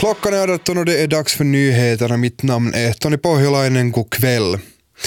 Klockan är 18 och det är dags för nyheterna. Mitt namn är Tony Pohjolainen. God kväll.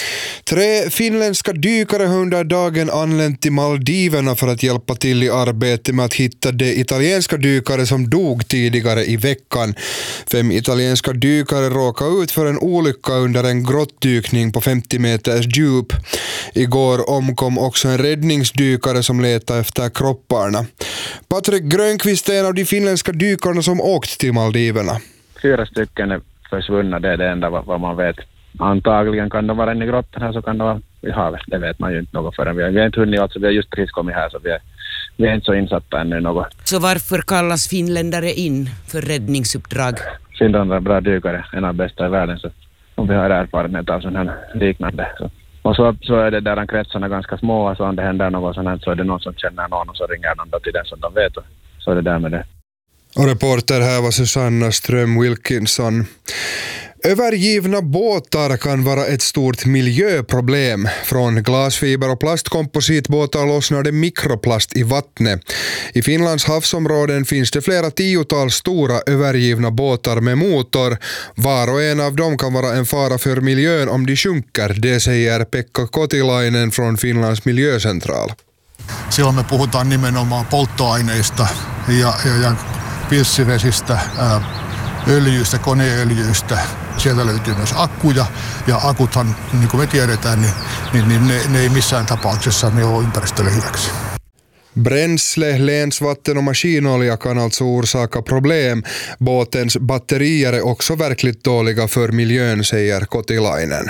3 finländska dykare har under dagen anlänt till Maldiverna för att hjälpa till i arbetet med att hitta de italienska dykare som dog tidigare i veckan. 5 italienska dykare råkade ut för en olycka under en grottdykning på 50 meters djup. Igår omkom också en räddningsdykare som letade efter kropparna. Patrik Grönqvist är en av de finländska dykarna som åkt till Maldiverna. 4 stycken är försvunna, det är det enda vad man vet. Antagligen kan de vara inne i grottan här, så kan de vara i havet. Det vet man ju inte något förrän. Vi har inte hunnit, alltså vi har just precis kommit här, så vi är inte så insatta ännu något. Så varför kallas finländare in för räddningsuppdrag? Finland är bra dykare, en av bästa i världen, så om vi har erfarenhet av sån här liknande. Så. Och så är det där kretsarna ganska små, så om det händer något sånt här, så är det någon som känner någon och så ringer någon då till den som de vet, och så är det där med det. Och reporter här var Susanna Ström-Wilkinson. Övergivna båtar kan vara ett stort miljöproblem. Från glasfiber och plastkompositbåtar lossnar det mikroplast i vattnet. I Finlands havsområden finns det flera 10-tal stora övergivna båtar med motor. Var och en av dem kan vara en fara för miljön om de sjunker, det säger Pekka Kotilainen från Finlands miljöcentral. Silloin me puhutaan nimenomaan polttoaineista ja pilssivesistä, öljyistä, koneöljyistä. Sieltä löytyy myös akkuja, ja akuthan, niin kuin me tiedetään, niin ne ei missään tapauksessa ne ole ympäristölle hyväksi. Bränsle, länsvatten och maskinolja kan alltså orsaka problem. Båtens batterier är också verkligt dåliga för miljön, säger Kotilainen.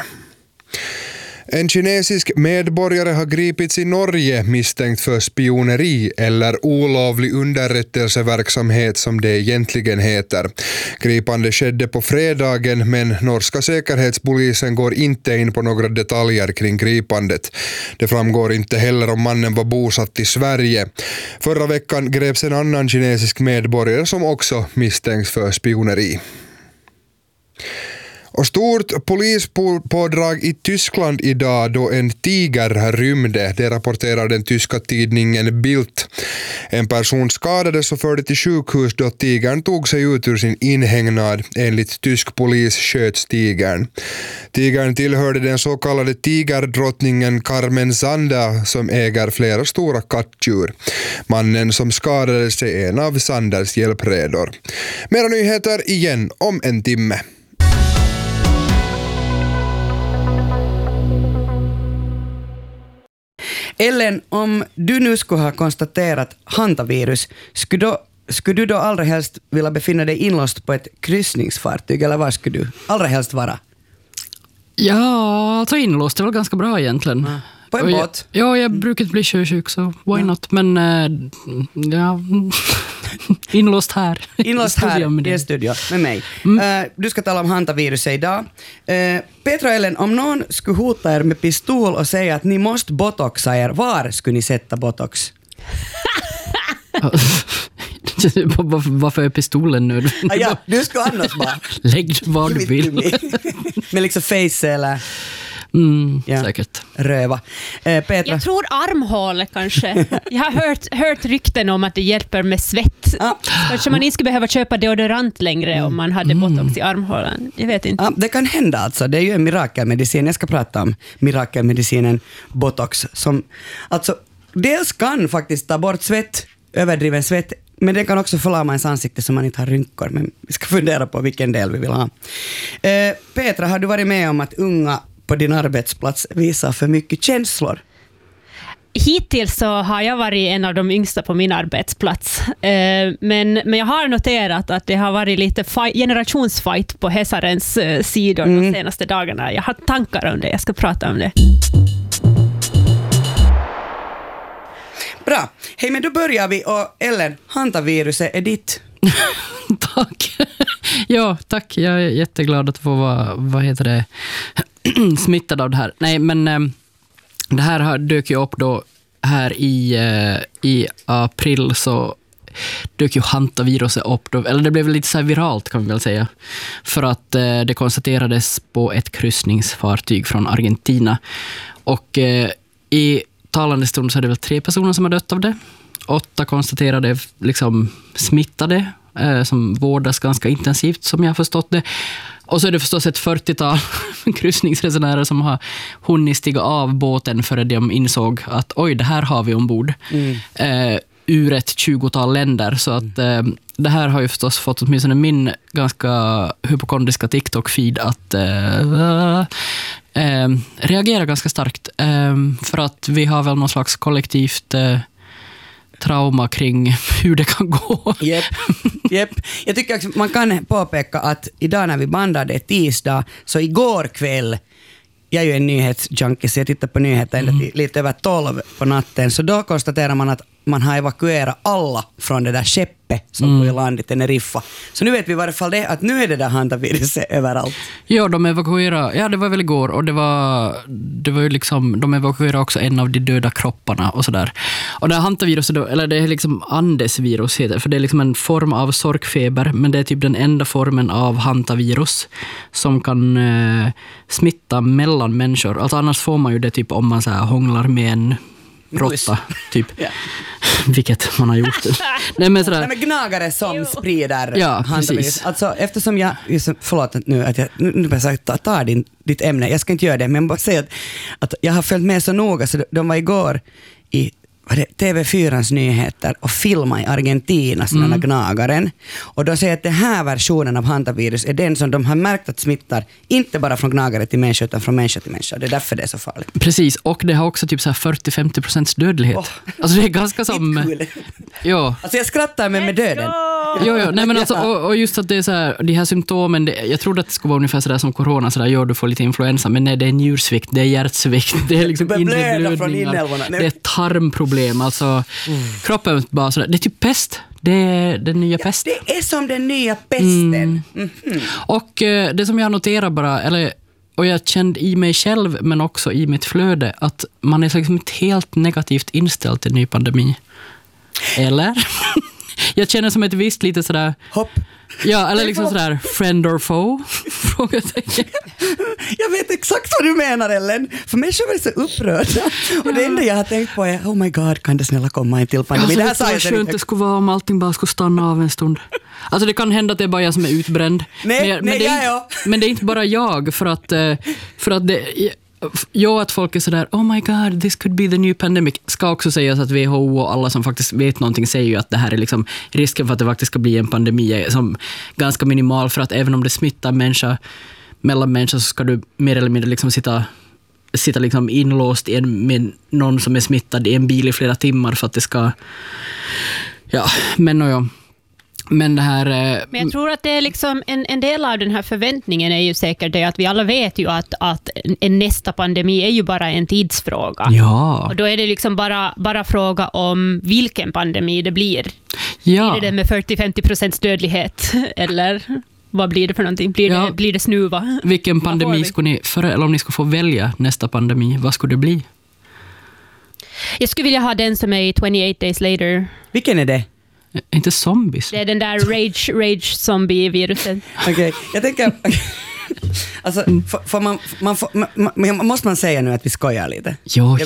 En kinesisk medborgare har gripits i Norge misstänkt för spioneri eller olovlig underrättelseverksamhet som det egentligen heter. Gripande skedde på fredagen, men norska säkerhetspolisen går inte in på några detaljer kring gripandet. Det framgår inte heller om mannen var bosatt i Sverige. Förra veckan greps en annan kinesisk medborgare som också misstänks för spioneri. Och stort polispådrag i Tyskland idag då en tiger rymde, det rapporterar den tyska tidningen Bild. En person skadades och förde till sjukhus då tigern tog sig ut ur sin inhägnad. Enligt tysk polis sköts tigern. Tigern tillhörde den så kallade tigerdrottningen Carmen Zander som äger flera stora kattdjur. Mannen som skadades är en av Zanders hjälpredor. Mera nyheter igen om en timme. Ellen, om du nu skulle ha konstaterat hantavirus, skulle du då allra helst vilja befinna dig inlåst på ett kryssningsfartyg, eller var skulle du allra helst vara? Ja, alltså inlåst är väl ganska bra egentligen. Ja. På en båt? Jag brukar bli sjösjuk, så why not? Men ja, inlåst här. Inlåst här i studion med mig. Du ska tala om hantaviruset idag. Petra och Ellen, om någon skulle hota er med pistol och säga att ni måste botoxa er, var skulle ni sätta botox? Varför är pistolen nu? Ja, du ska annars bara. Lägg var du vill. Med liksom face eller... Ja, säkert. Röva. Petra? Jag tror armhålet kanske. Jag har hört rykten om att det hjälper med svett. Kanske man inte skulle behöva köpa deodorant längre om man hade botox i armhålen. Jag vet inte. Ja, det kan hända alltså. Det är ju en mirakelmedicin. Jag ska prata om mirakelmedicinen botox. Som alltså dels kan faktiskt ta bort svett, överdriven svett, men det kan också förlama ens ansikte så man inte har rynkor. Men vi ska fundera på vilken del vi vill ha. Petra, har du varit med om att unga på din arbetsplats visar för mycket känslor? Hittills så har jag varit en av de yngsta på min arbetsplats. Men jag har noterat att det har varit lite generationsfight på Hesarens sidor de senaste dagarna. Jag har tankar om det, jag ska prata om det. Bra. Hej, men då börjar vi. Och Ellen, hantaviruset är ditt. Tack. Ja, tack. Jag är jätteglad att få vara smittad av det här. Nej, men det här dök ju upp då här i april, så dök ju hantaviruset upp då, eller det blev lite så här viralt kan man väl säga, för att det konstaterades på ett kryssningsfartyg från Argentina, och i talande stund så är det väl 3 personer som har dött av det. 8 konstaterade liksom smittade som vårdas ganska intensivt som jag har förstått det. Och så är det förstås ett 40-tal kryssningsresenärer som har hunnit stiga av båten före de insåg att oj, det här har vi ombord. Ur ett 20-tal länder. Så att det här har ju förstås fått åtminstone min ganska hypokondriska TikTok-feed att reagera ganska starkt. För att vi har väl någon slags kollektivt trauma kring hur det kan gå. Japp. Jag tycker också man kan påpeka att idag när vi bandade är tisdag, så igår kväll, jag är ju en nyhetsjunkie så jag tittar på nyheter lite över 12 på natten, så då konstaterar man att man har evakuerat alla från det där skeppet som går i land i Teneriffa. Så nu vet vi i varje fall det, att nu är det där hantaviruset överallt. Ja, de evakuerade, ja det var väl igår, och det var ju liksom, de evakuerade också en av de döda kropparna och sådär. Och det här hantaviruset då, eller det är liksom andesvirus heter, för det är liksom en form av sorkfeber, men det är typ den enda formen av hantavirus som kan smitta mellan människor. Alltså annars får man ju det typ om man så här hånglar med en råtta, typ. Yeah. Vilket man har gjort. Nej, men gnagare som sprider hantavirus. Alltså, eftersom jag, förlåt nu att jag nu tar ditt ämne, jag ska inte göra det, men bara säga att jag har följt med så noga, så de var igår i TV4:s nyheter och filma i Argentina sådana gnagaren. Och de säger att den här versionen av hantavirus är den som de har märkt att smittar inte bara från gnagare till människa utan från människa till människa. Det är därför det är så farligt. Precis, och det har också typ så här 40-50% dödlighet. Alltså det är ganska som... Ja. Alltså jag skrattar med döden. Jo, nej men alltså, och just att det är så här, de här symptomen, jag trodde att det skulle vara ungefär så där som corona, så där, du får lite influensa, men nej, det är njursvikt, det är hjärtsvikt, det är liksom inre blödningar, det är tarmproblem. Alltså kroppen bara sådär. Det är typ pest. Det är den nya pesten. Det är som den nya pesten. Och det som jag noterar bara, och jag kände i mig själv men också i mitt flöde, att man är liksom helt negativt inställd till ny pandemi. Eller? Jag känner som ett visst lite sådär... Hopp. Ja, eller liksom sådär friend or foe? Frågetecken. Jag vet exakt vad du menar, Ellen. För mig är så upprörda. Och det enda jag har tänkt på är, oh my god, kan det snälla komma en till pandemi? Alltså, det här så skönt det skulle vara om allting bara skulle stanna av en stund. Alltså det kan hända att det är bara jag som är utbränd. Men det är inte bara jag, för att det... Ja, att folk är sådär, oh my god, this could be the new pandemic. Ska också sägas att WHO och alla som faktiskt vet någonting säger ju att det här är liksom risken för att det faktiskt ska bli en pandemi är som ganska minimal, för att även om det smittar människa mellan människor så ska du mer eller mindre liksom sitta liksom inlåst med någon som är smittad i en bil i flera timmar för att det ska Men det här... Men jag tror att det är liksom en del av den här förväntningen är ju säkert det att vi alla vet ju att en nästa pandemi är ju bara en tidsfråga. Ja. Och då är det liksom bara fråga om vilken pandemi det blir. Ja. Blir det med 40-50% dödlighet eller vad blir det för någonting? Blir det snuva? Vilken pandemi skulle ni eller om ni skulle få välja nästa pandemi, vad skulle det bli? Jag skulle vilja ha den som är i 28 Days Later. Vilken är det? Inte zombies. Det är den där rage zombie-viruset. Okej, jag tänker... Alltså, måste man säga nu att vi skojar lite? Jo.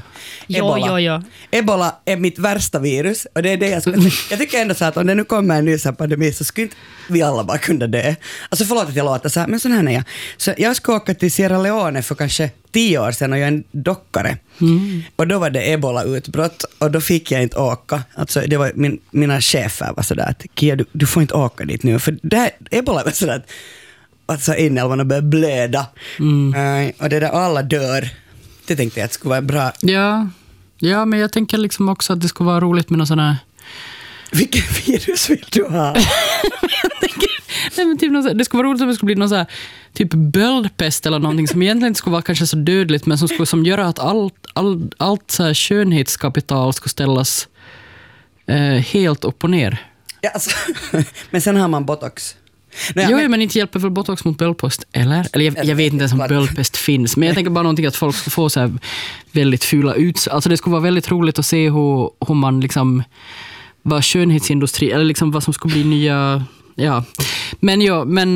Ebola är mitt värsta virus, och det är det jag tycker ändå så att om det nu kommer en ny pandemi så skulle inte vi alla bara kunna dö. Alltså förlåt att jag låter så här, men sån här är jag. Så jag ska åka till Sierra Leone för kanske 10 år sedan och jag är en dockare. Och då var det Ebola-utbrott och då fick jag inte åka. Alltså det var mina chefer var sådär att Kia, du får inte åka dit nu, för det här, Ebola var sådär att alltså inälvorna börjar blöda. Och det där alla dör. Det tänkte jag att det skulle vara bra. Ja, men jag tänker liksom också att det skulle vara roligt med någon sån här... Vilken virus vill du ha? Det skulle vara roligt om det skulle bli någon så här typ böldpest eller någonting som egentligen inte skulle vara kanske så dödligt, men som skulle göra att allt så här skönhetskapital skulle ställas helt upp och ner. Ja, alltså, men sen har man botox. Men inte hjälper väl botox mot böldpest, eller? Eller jag vet inte ens om böldpest finns, men jag tänker bara någonting att folk ska få så här väldigt fula ut. Alltså det skulle vara väldigt roligt att se hur man liksom, vad skönhetsindustri, eller liksom vad som skulle bli nya, men